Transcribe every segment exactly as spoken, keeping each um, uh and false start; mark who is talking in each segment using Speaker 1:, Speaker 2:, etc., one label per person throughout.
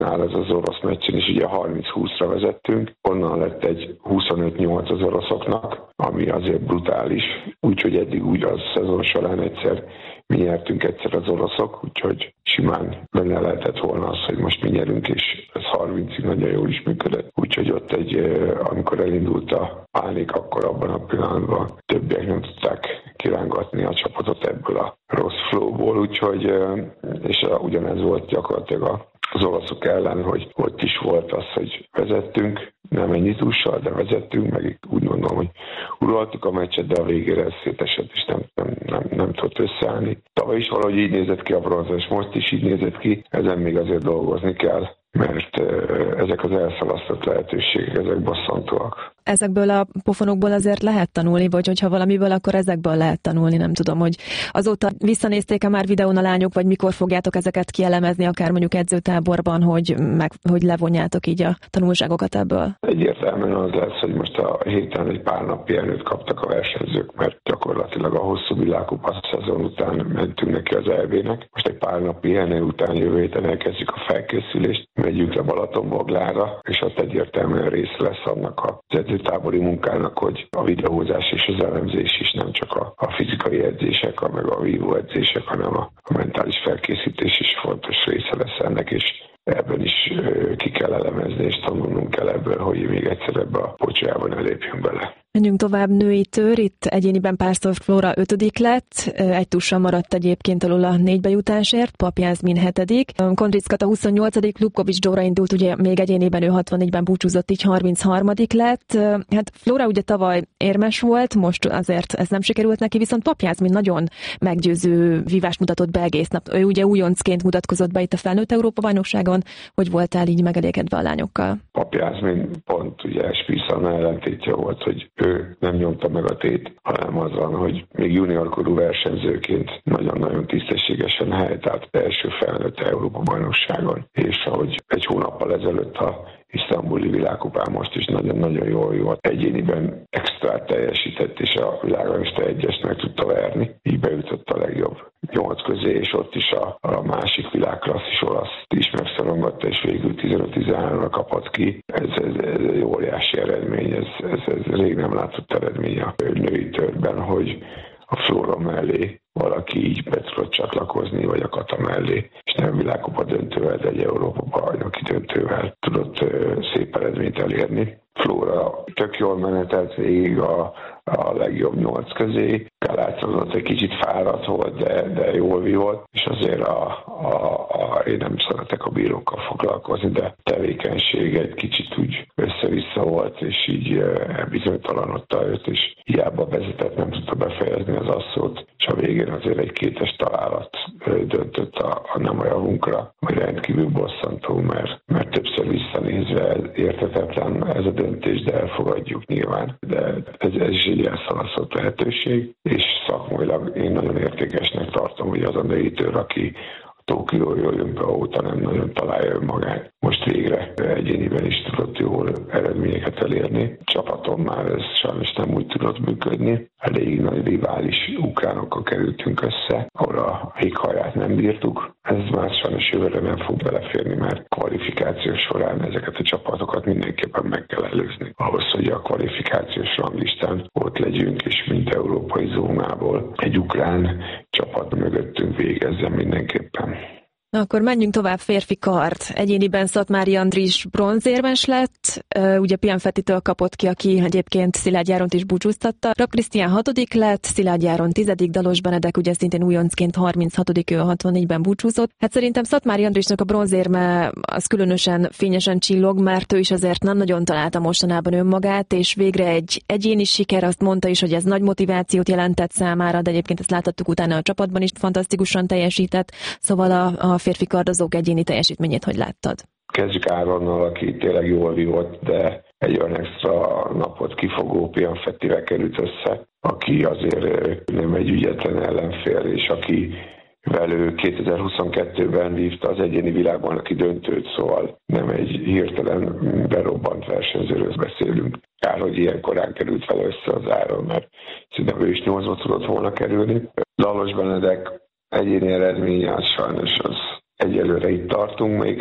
Speaker 1: az az orosz meccsen is ugye harminc húszra vezettünk, onnan lett egy huszonöt nyolc az oroszoknak, ami azért brutális, úgyhogy eddig úgy az szezon során egyszer mi nyertünk, egyszer az oroszok, úgyhogy simán benne lehetett volna az, hogy most mi nyerünk, és ez harmincig nagyon jól is működött. Úgyhogy ott egy, amikor elindult a pánik, akkor abban a pillanatban többiek nem tudták kirángatni a csapatot ebből a rossz flowból, úgyhogy és ugyanez volt gyakorlatilag az oroszok ellen, hogy ott is volt az, hogy vezettünk, nem ennyi túlsal, de vezettünk, meg úgy gondolom, hogy uraltuk a meccset, de a végére ez szétesett, és nem, nem, nem, nem tudott összeállni. Tavaly is valahogy így nézett ki a bronz, és most is így nézett ki, ezen még azért dolgozni kell, mert ezek az elszalasztott lehetőségek, ezek bosszantóak.
Speaker 2: Ezekből a pofonokból azért lehet tanulni, vagy hogyha valamiből, akkor ezekből lehet tanulni, nem tudom, hogy azóta visszanézték-e már videón a lányok, vagy mikor fogjátok ezeket kielemezni, akár mondjuk edzőtáborban, hogy, meg, hogy levonjátok így a tanulságokat ebből?
Speaker 1: Egyértelműen az lesz, hogy most a héten egy pár nap pihenőt kaptak a versenyzők, mert gyakorlatilag a hosszú világkupa szezon után mentünk neki az é bé-nek. Most egy pár nap pihenő után jövő héten elkezdjük a felkészülést, megyünk le Balatonboglára, és ott egyértelműen része lesz annak a tábori munkának, hogy a videózás és az elemzés is nem csak a, a fizikai edzések, meg a vívó edzések, hanem a, a mentális felkészítés is fontos része lesz ennek, és ebben is ki kell elemezni, és tanulnunk kell ebből, hogy még egyszer ebbe a pocsájába ne lépjünk bele.
Speaker 2: Menjünk tovább, női tör, itt egyéniben Pásztor Flóra ötödik lett, egy tussal maradt egyébként alul a négy bejutásért, Pap Jászmin hetedik, Kondric Kata huszonnyolcadik, Lubkovics Dóra indult, ugye még egyéniben ő hatvannégyben búcsúzott, így harmincharmadik lett. Hát Flóra ugye tavaly érmes volt, most azért ez nem sikerült neki, viszont Pap Jászmin nagyon meggyőző vívást mutatott be egész nap. Ő ugye újoncként mutatkozott be itt a felnőtt Európa-bajnokságon, hogy voltál így megelégedve a lányokkal?
Speaker 1: Pap Jászmin pont ugye Spiszana ellentétje volt, hogy ő nem nyomta meg a tét, hanem az van, hogy még juniorkorú versenyzőként nagyon-nagyon tisztességesen helytált első felnőtt Európa-bajnokságon, és ahogy egy hónappal ezelőtt a isztambuli világkupán most is nagyon-nagyon jól volt. Egyéniben extra teljesített, és a világranglista egyest meg tudta verni. Így bejutott a legjobb nyolc közé, és ott is a, a másik világklasszis olasz is megszorongatta, és végül tizenöt tizenháromra kapott ki. Ez, ez, ez egy óriási eredmény, ez, ez, ez rég nem látott eredmény a női törben, hogy a Flóra mellé valaki így be tudott csatlakozni, vagy a Kata mellé, és nem világkupa döntővel, de egy Európa-bajnoki döntővel tudott szép eredményt elérni. Flóra tök jól menetelt végig a, a legjobb nyolc közé, Galácsozott egy kicsit fáradt volt, de, de jól vívott, és azért a, a, a, én nem szeretek a bírókkal foglalkozni, de tevékenység egy kicsit úgy össze-vissza volt, és így bizonytalanodta őt, és hiába vezetett, nem tudta befejezni az asszót, és a végén azért egy kétes találat döntött a, a nem a javunkra, vagy rendkívül bosszantó, mert, mert többször visszanézve érthetetlen ez a döntés, de elfogadjuk nyilván. De ez, ez is egy elszalasztott lehetőség, és szakmailag én nagyon értékesnek tartom, hogy az a női tör, aki Tokiói olimpia óta nem nagyon találja önmagát. Most végre egyéniben is tudott jól eredményeket elérni. Csapaton már ez sajnos nem úgy tudott működni. Elég nagy rivális ukránokkal kerültünk össze, ahol a éghajlát nem bírtuk. Ez már sajnos jövőre nem fog beleférni, mert kvalifikációs során ezeket a csapatokat mindenképpen meg kell előzni. Ahhoz, hogy a kvalifikációs ranglistán ott legyünk, és mint európai zónából egy ukrán csapat mögöttünk végezzen mindenképpen.
Speaker 2: Na akkor menjünk tovább, férfi kart. Egyéniben Szatmári Andris bronzérmes lett, ugye Pianfettitől kapott ki, aki egyébként Szilágy Járont is búcsúztatta. Rapp Krisztián hatodik lett, Szilágy Járon tizedik, Dalos Benedek ugye szintén újoncként harminchatodik, ő a hatvannégyben búcsúzott. Hát szerintem Szatmári Andrisnak a bronzérme az különösen fényesen csillog, mert ő is azért nem nagyon találta mostanában önmagát, és végre egy egyéni siker, azt mondta is, hogy ez nagy motivációt jelentett számára, de egyébként ezt láthattuk utána a csapatban is, fantasztikusan teljesített, szóval a, a férfi kardozók egyéni teljesítményét hogy láttad?
Speaker 1: Kezdjük Áronnal, aki tényleg jól vívott, de egy olyan extra napot kifogó Pianfettivel került össze, aki azért nem egy ügyetlen ellenfél, és aki velő kétezer-huszonkettőben vívta az egyéni világbajnoki döntőt, szóval nem egy hirtelen berobbant versenyzőről beszélünk. Kár, hogy ilyen korán került vele össze az Áron, mert szerintem ő is nyolcba tudott volna kerülni. Dalos Benedek egyéni eredménye az sajnos az egyelőre itt tartunk még.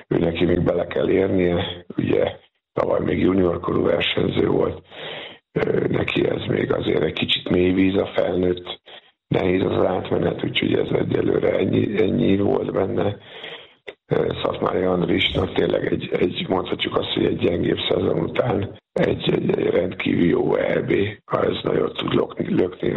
Speaker 1: ő neki még bele kell érnie, ugye tavaly még juniorkorú versenyző volt, neki ez még azért egy kicsit mély víz, a felnőtt, nehéz az átmenet, úgyhogy ez egyelőre ennyi, ennyi volt benne. Szatmári Andrisnak tényleg egy, egy, mondhatjuk azt, hogy egy gyengébb szezon után egy, egy, egy rendkívül jó é bé, ha ez nagyon tud lökni, lökni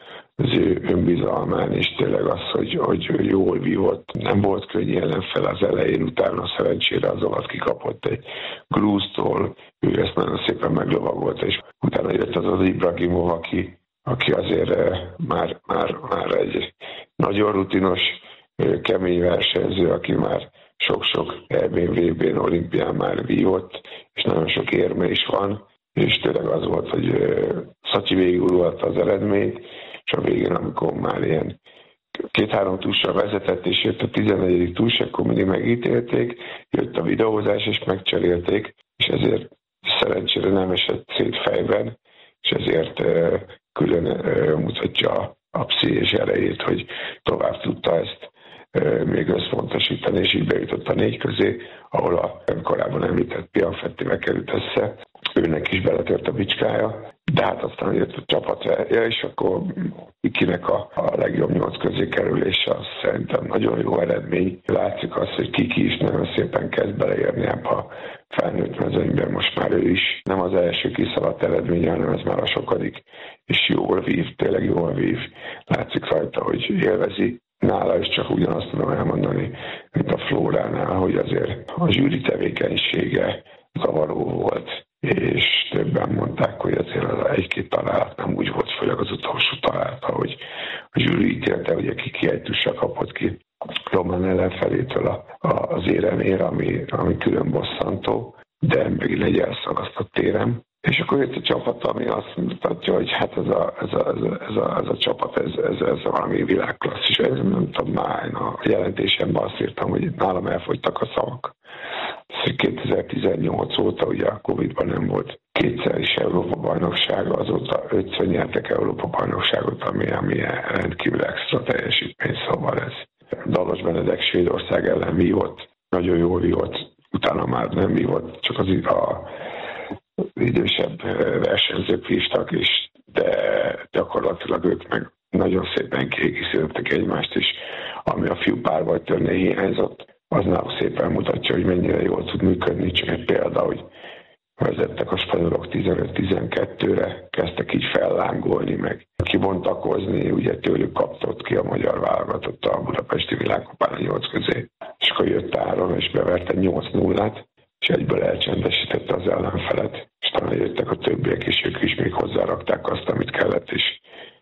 Speaker 1: az ő önbizalmán, és tényleg az, hogy, hogy jól vívott. Nem volt könnyű ellenfel az elején, utána szerencsére az alatt kikapott egy grúztól, ő ezt nagyon szépen meglovagolta, és utána jött az az Ibrahimov, aki, aki azért már, már, már egy nagyon rutinos, kemény versenyző, aki már sok-sok é bén, vé bén, olimpián már vívott, és nagyon sok érme is van, és tényleg az volt, hogy Szatyi végigurulta az eredményt, és a végén, amikor már ilyen két-három tússal vezetett, és jött a tizennegyedik tús, akkor mindig megítélték, jött a videózás, és megcserélték, és ezért szerencsére nem esett szét fejben, és ezért külön mutatja a pszichés erejét, hogy tovább tudta ezt még összpontosítani, és így bejutott a négy közé, ahol a korábban említett Pianfettivel került össze, őnek is beletört a bicskája, de hát aztán jött a csapat, és akkor kinek a, a legjobb nyolc közé kerülése, az szerintem nagyon jó eredmény. Látszik az, hogy Kiki is nagyon szépen kezd beleérni ebbe a felnőtt mezőnyben, most már ő is nem az első kiszaladt eredménye, hanem ez már a sokadik, és jól vív, tényleg jól vív. Látszik rajta, hogy élvezi. Nála is csak ugyanazt tudom elmondani, mint a Flóránál, hogy azért a zsűri tevékenysége zavaró volt, és többen mondták, hogy azért az egy-két találat nem úgy volt, főleg az utolsó találat, ahogy a zsűri ítélte, hogy aki kiejtussal kapott ki Román ellenfelétől a, a, az éremér, ami, ami külön bosszantó, de megint egy elszalasztott térem. És akkor jött a csapat, ami azt mutatja, hogy hát ez a, ez a, ez a, ez a, ez a csapat, ez, ez, ez valami világklasszis. Ez nem tudom, már a jelentésemben azt írtam, hogy nálam elfogytak a szavak. kétezer-tizennyolc óta, ugye a Covid-ban nem volt kétszer is Európa-bajnokság, azóta ötször nyertek Európa-bajnokságot, ami, ami rendkívül extra teljesítmény, szóval ez. Dalos Benedek Svédország ellen vívott, nagyon jól vívott, utána már nem vívott, csak az a idősebb versenyzők vívtak is, de gyakorlatilag ők meg nagyon szépen kiegészítettek egymást is, ami a fiú párbajtörnél hiányzott, az nagyon szépen mutatja, hogy mennyire jól tud működni, csak egy példa, hogy vezettek a spanyolok tizenöt-tizenkettőre, kezdtek így fellángolni, meg kibontakozni, ugye tőlük kaptott ki a magyar válogatott a budapesti világkupán a nyolc közé, és akkor jött Áron, és beverte nyolc nullát, és egyből elcsendesítette az ellenfelet, és talán jöttek a többiek, és ők is még hozzárakták azt, amit kellett, és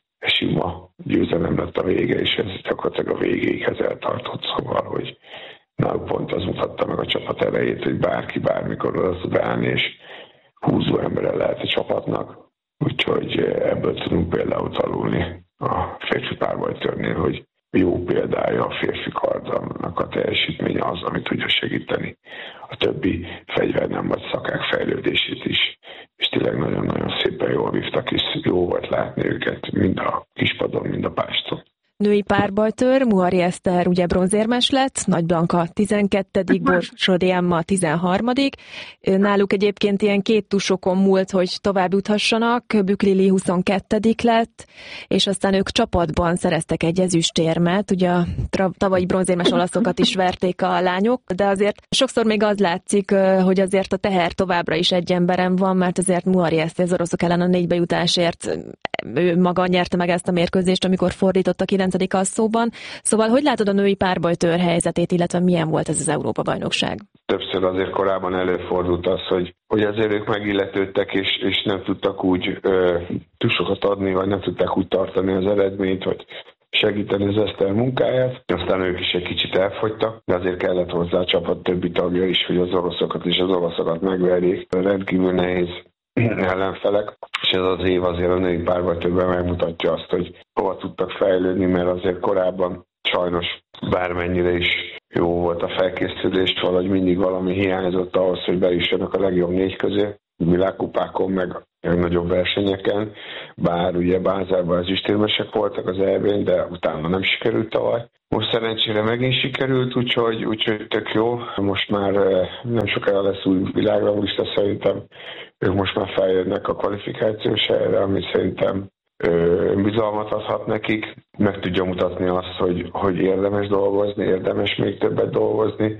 Speaker 1: sima győzelem lett a vége, és ez gyakorlatilag a végéig ez eltartott, szóval, hogy náluk pont az mutatta meg a csapat elejét, hogy bárki bármikor oda tud állni, és húzó embere lehet a csapatnak, úgyhogy ebből tudunk például tanulni a férfi párbajtörnél, hogy jó példája a férfi kardnak a teljesítménye az, amit tudja segíteni a többi fegyvernem vagy szakák fejlődését is. És tényleg nagyon-nagyon szépen jól vívtak, és jó volt látni őket mind a kispadon, mind a páston.
Speaker 2: Női párbajtőr, Muhari Eszter ugye bronzérmes lett, Nagy Blanka tizenkettedik, Borsodi Emma tizenharmadik Náluk egyébként ilyen két tusokon múlt, hogy tovább juthassanak, Bükk Lili huszonkettedik lett, és aztán ők csapatban szereztek egy ezüstérmet, ugye a tavalyi bronzérmes olaszokat is verték a lányok, de azért sokszor még az látszik, hogy azért a teher továbbra is egy emberen van, mert azért Muhari Eszter az oroszok ellen a négybejutásért ő maga nyerte meg ezt a mérkőzést, amikor fordított a kilencedik asszóban. Szóval hogy látod a női párbajtőr helyzetét, illetve milyen volt ez az Európa-bajnokság?
Speaker 1: Többször azért korábban előfordult az, hogy, hogy azért ők megilletődtek, és, és nem tudtak úgy ö, tusokat adni, vagy nem tudták úgy tartani az eredményt, vagy segíteni az Eszter munkáját. Aztán ők is egy kicsit elfogytak, de azért kellett hozzá a csapat többi tagja is, hogy az oroszokat és az oroszokat megverjék. Rendkívül nehéz ellenfelek, és ez az év azért a női párbajtőrben megmutatja azt, hogy hova tudtak fejlődni, mert azért korábban sajnos bármennyire is jó volt a felkészülés, valahogy mindig valami hiányzott ahhoz, hogy bejussanak a legjobb négy közé. világkupákon, meg nagyobb versenyeken, bár ugye Bázárban az istérmesek voltak az é bén, de utána nem sikerült tavaly. Most szerencsére megint sikerült, úgyhogy, úgyhogy tök jó. Most már nem sokára lesz új világranglista, szerintem ők most már feljönnek a kvalifikációs helyre, ami szerintem bizalmat adhat nekik, meg tudja mutatni azt, hogy, hogy érdemes dolgozni, érdemes még többet dolgozni,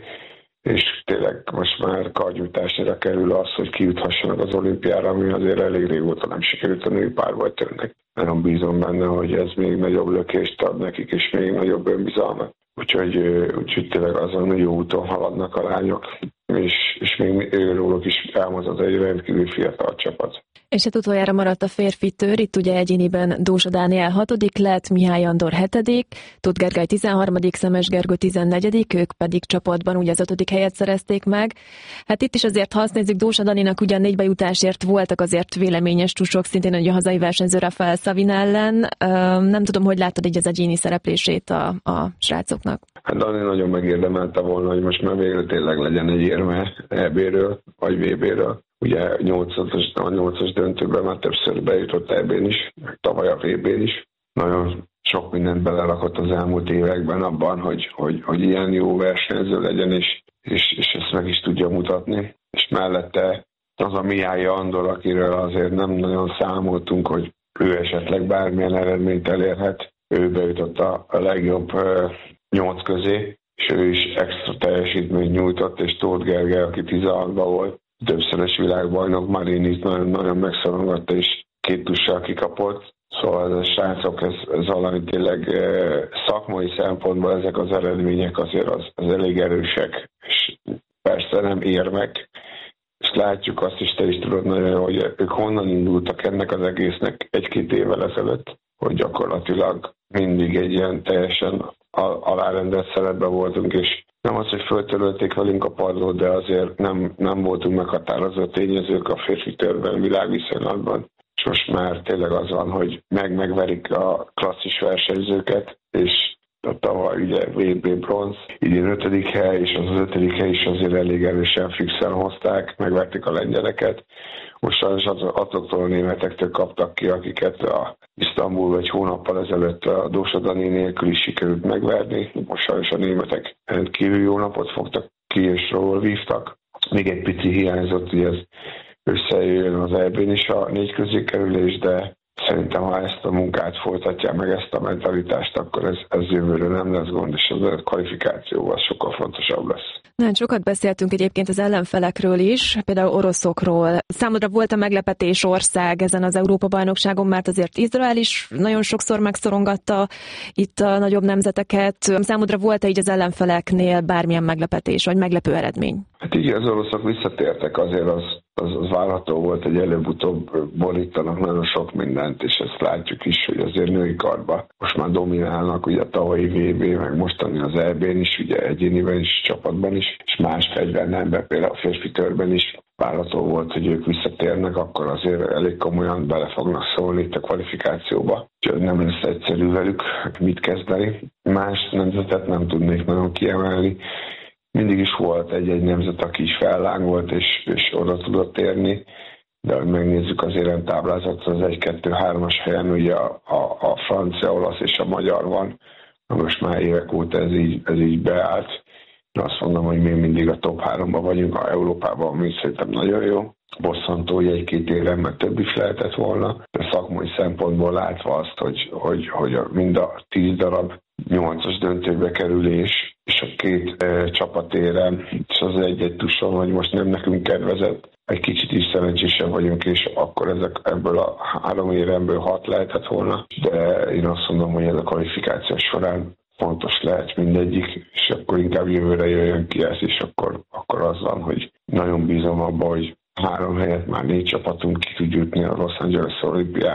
Speaker 1: és tényleg most már karnyújtásra kerül az, hogy kijuthassanak az olimpiára, ami azért elég régóta nem sikerült a női párbajtőrnek. Nagyon bízom benne, hogy ez még nagyobb lökést ad nekik, és még nagyobb önbizalmat. Úgyhogy, úgyhogy tényleg azon jó úton haladnak a lányok, és, és még őróluk is elmozdult egy rendkívül fiatal csapat.
Speaker 2: És hát utoljára maradt a férfi tör, itt ugye egyéniben Dózsa Dániel hatodik lett, Mihály Andor hetedik, Tóth Gergely tizenharmadik, Szemes Gergő tizennegyedik, ők pedig csapatban ugye az ötödik helyet szerezték meg. Hát itt is azért, ha azt nézzük, Dózsa Daninak ugyan négy bejutásért voltak azért véleményes tusok, szintén hogy a hazai versenyző Rafael Szavin ellen. Nem tudom, hogy láttad így az egyéni szereplését a, a srácoknak.
Speaker 1: Hát Dani nagyon megérdemelte volna, hogy most már végre tényleg legyen egy érme é béről, vagy vé béről. Ugye nyolcas, a nyolcas döntőben már többször bejutott é bén is, meg tavaly a vé bén is. Nagyon sok mindent belerakott az elmúlt években abban, hogy, hogy, hogy ilyen jó versenyző legyen, és, és, és ezt meg is tudja mutatni. És mellette az a Mihály Andor, akiről azért nem nagyon számoltunk, hogy ő esetleg bármilyen eredményt elérhet. Ő bejutott a, a legjobb uh, nyolc közé, és ő is extra teljesítményt nyújtott, és Tóth Gergely, aki tizenhatban volt, többszörös világbajnok, Marinit nagyon, nagyon megszorongatta, és két tussal kikapott. Szóval ez a srácok, ez, ez valami tényleg eh, szakmai szempontból ezek az eredmények azért az, az elég erősek, és persze nem érmek, és látjuk azt is, te is tudod nagyon jó, hogy ők honnan indultak ennek az egésznek egy-két évvel ezelőtt, hogy gyakorlatilag mindig egy ilyen teljesen alárendelt szerepben voltunk, és nem az, hogy föltörölték velünk a padlót, de azért nem, nem voltunk meghatározó tényezők a férfi törben, világviszonylatban. És most már tényleg az van, hogy meg-megverik a klasszis versenyzőket, és a tavaly ugye vé bé bronz, idén ötödik hely, és az az ötödik hely is azért elég erősen fixen hozták, megverték a lengyeleket. Most sajnos azoktól a németektől kaptak ki, akiket a Isztambulban egy hónappal ezelőtt a Dózsa Dani nélkül is sikerült megverni. Most sajnos a németek rendkívül jó napot fogtak ki, és róla vívtak. Még egy pici hiányzott, hogy ez összejöjjön az é bén is a négy közé kerülés, de szerintem, ha ezt a munkát folytatják meg, ezt a mentalitást, akkor ez, ez jövőre nem lesz gond, és az a kvalifikációval sokkal fontosabb lesz.
Speaker 2: Nagyon sokat beszéltünk egyébként az ellenfelekről is, például oroszokról. Számodra volt a meglepetés ország ezen az Európa-bajnokságon, mert azért Izrael is nagyon sokszor megszorongatta itt a nagyobb nemzeteket. Számodra volt-e így az ellenfeleknél bármilyen meglepetés, vagy meglepő eredmény?
Speaker 1: Hát igen, az oroszok visszatértek, azért az, az, az várható volt, hogy előbb-utóbb borítanak nagyon sok mindent, és ezt látjuk is, hogy azért női karba most már dominálnak, ugye a tavalyi vé bé, meg mostani az é bén is, ugye egyéniben is, csapatban is, és más fegyvernemben, például a férfi körben is várható volt, hogy ők visszatérnek, akkor azért elég komolyan bele fognak szólni itt a kvalifikációba. Úgyhogy nem lesz egyszerű velük mit kezdeni. Más nemzetet nem tudnék nagyon kiemelni. Mindig is volt egy-egy nemzet, aki is fellángolt, és, és oda tudott érni, de hogy megnézzük az éremtáblázatot, az egy-kettő-hármas helyen ugye a, a, a francia, olasz és a magyar van. Most már évek óta ez így, ez így beállt. Azt mondom, hogy még mindig a top háromban vagyunk, a Európában, ami szerintem nagyon jó. Bosszantó, hogy egy-két évre, mert több is lehetett volna, de szakmai szempontból látva azt, hogy, hogy, hogy mind a tíz darab nyolcas döntőbe kerülés, és a két e, csapatérem, és az egy-egy tusson, hogy most nem nekünk kedvezett, egy kicsit is szerencsésebb vagyunk, és akkor ezek, ebből a három éremből hat lehetett volna, de én azt mondom, hogy ez a kvalifikáció során fontos lehet mindegyik, és akkor inkább jövőre jöjjön ki ez, és akkor, akkor az van, hogy nagyon bízom abban, hogy három helyet már négy csapatunk ki tud jutni a Los Angeles olimpiára.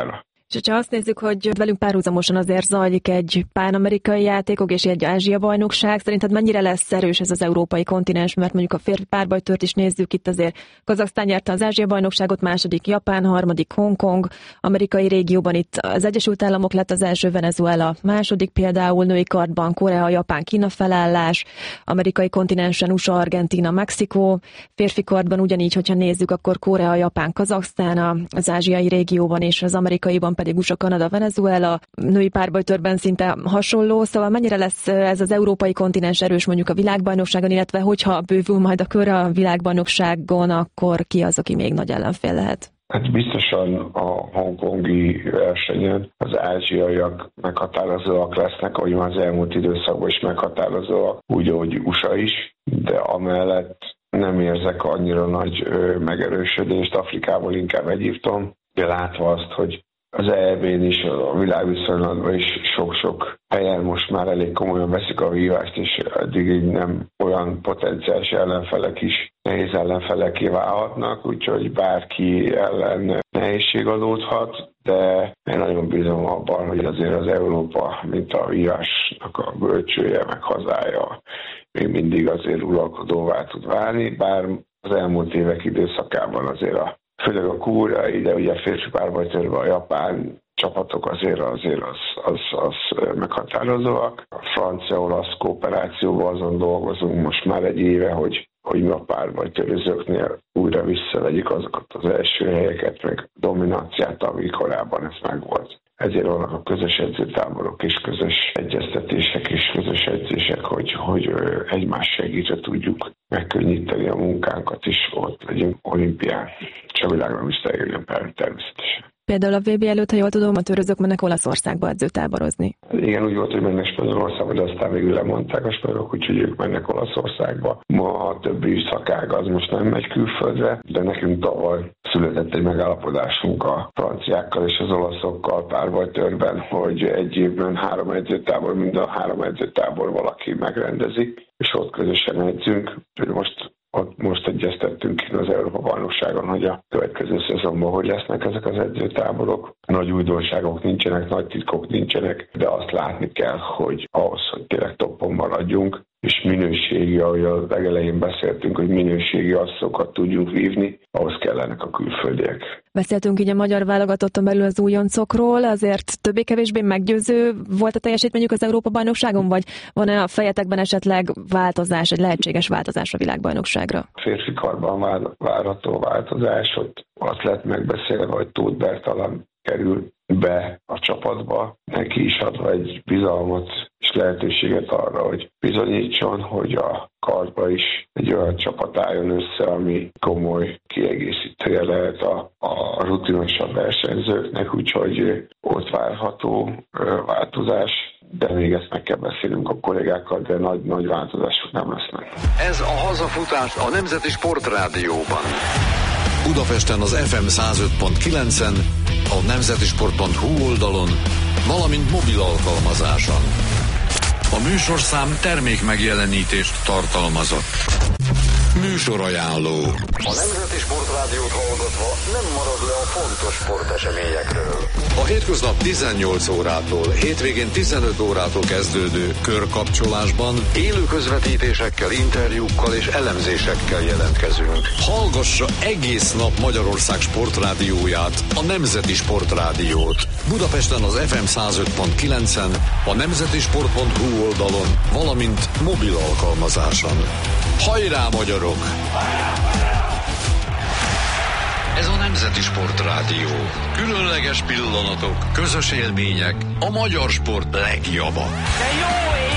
Speaker 2: És ha azt nézzük, hogy velünk párhuzamosan azért zajlik egy pánamerikai játékok és egy Ázsia bajnokság, szerinted mennyire lesz erős ez az európai kontinens, mert mondjuk a férfi párbajtört is nézzük, itt azért Kazaksztán nyerte az Ázsia bajnokságot, második Japán, harmadik Hongkong, amerikai régióban itt az Egyesült Államok lett az első, Venezuela második például, női kardban Korea, Japán, Kína felállás, amerikai kontinensen u es á, Argentína, Mexikó, férfi kardban ugyanígy, hogyha nézzük, akkor Korea, Japán, Kazaksztán, az ázsiai régióban és az amerikaiban pedig u es á, Kanada, Venezuela, női párbajtőrben szinte hasonló, szóval mennyire lesz ez az európai kontinens erős mondjuk a világbajnokságon, illetve hogyha bővül majd a kör a világbajnokságon, akkor ki az, aki még nagy ellenfél lehet?
Speaker 1: Hát biztosan a hongkongi versenyen az ázsiaiak meghatározóak lesznek, ahogy már az elmúlt időszakban is meghatározóak, úgy, ahogy u es á is, de amellett nem érzek annyira nagy ö, megerősödést, Afrikából inkább Egyiptom, de látva azt, hogy az é bén is, a világviszonylatban is sok-sok helyen most már elég komolyan veszik a vívást, és eddig így nem olyan potenciális ellenfelek is nehéz ellenfeleké válhatnak, úgyhogy bárki ellen nehézség adódhat, de én nagyon bízom abban, hogy azért az Európa, mint a vívásnak a bölcsője, meg hazája még mindig azért uralkodóvá tud válni, bár az elmúlt évek időszakában azért a főleg a koreai, de ugye a férfi párbajtőrben a japán csapatok azért azért az, az, az meghatározóak. A francia-olasz kooperációban azon dolgozunk most már egy éve, hogy, hogy mi a párbajtőrözőknél újra visszavegyük azokat az első helyeket, meg dominanciát, ami korábban ez megvolt. Ezért vannak a közös edzőtáborok és közös egyeztetések és közös edzések, hogy, hogy egymás segítve tudjuk megkönnyíteni a munkánkat is, ott legyünk olimpián, és a világon is elérjön természetesen.
Speaker 2: Például a vé bé előtt, ha jól tudom, a törözők mennek Olaszországba edzőtáborozni.
Speaker 1: Igen, úgy volt, hogy mennek Spanyolországba, de aztán végül lemondták a spanyolok, úgyhogy ők mennek Olaszországba. Ma a többi szakág az most nem megy külföldre, de nekünk tavaly született egy megállapodásunk a franciákkal és az olaszokkal párbajtőrben, hogy egy évben három edzőtábor, mind a három edzőtábor valaki megrendezik, és ott közösen edzünk. Most Ott most egyeztettünk ki az Európa-bajnokságon, hogy a következő szezonban hogy lesznek ezek az edzőtáborok. Nagy újdonságok nincsenek, nagy titkok nincsenek, de azt látni kell, hogy ahhoz, hogy tényleg toppon maradjunk, és minőségi, ahogy a legelején beszéltünk, hogy minőségi asszokat tudjunk vívni, ahhoz kellenek a külföldiek.
Speaker 2: Beszéltünk így a magyar válogatotton belül az újoncokról, azért többé-kevésbé meggyőző volt a teljesítményük az Európa-bajnokságon, vagy van-e a fejetekben esetleg változás, egy lehetséges változás a világbajnokságra?
Speaker 1: A férfi karban várható változás, ott azt lett megbeszélve, hogy Tóth Bertalan kerül be a csapatba, neki is adva egy bizalmat és lehetőséget arra, hogy bizonyítson, hogy a kardba is egy olyan csapat álljon össze, ami komoly kiegészítője lehet a, a rutinosabb versenyzőknek, úgyhogy ott várható változás, de még ezt meg kell beszélnünk a kollégákkal, de nagy, nagy változások nem lesznek.
Speaker 3: Ez a hazafutás a Nemzeti Sportrádióban.
Speaker 4: Budapesten az ef em száz öt pont kilencen, a nemzetisport pont hu oldalon, valamint mobil alkalmazáson. A műsorszám termék megjelenítést tartalmazott. Műsorajánló.
Speaker 3: A Nemzeti Sportrádiót hallgatva nem marad le a fontos sporteseményekről.
Speaker 4: A hétköznap tizennyolc órától, hétvégén tizenöt órától kezdődő körkapcsolásban
Speaker 3: élő közvetítésekkel, interjúkkal és elemzésekkel jelentkezünk.
Speaker 4: Hallgassa egész nap Magyarország sportrádióját, a Nemzeti Sportrádiót. Budapesten az ef em száz öt pont kilencen, a nemzetisport pont hu oldalon, valamint mobil alkalmazáson. Hajrá, magyarok!
Speaker 3: Ez a Nemzeti Sportrádió.
Speaker 4: Különleges pillanatok, közös élmények, a magyar sport legjava.
Speaker 5: De jó ég!